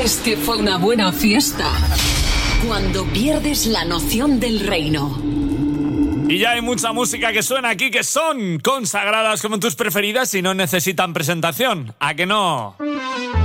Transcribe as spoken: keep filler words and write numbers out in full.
sabes que fue una buena fiesta? Cuando pierdes la noción del reino. Y ya hay mucha música que suena aquí que son consagradas como tus preferidas y no necesitan presentación. ¿A que no?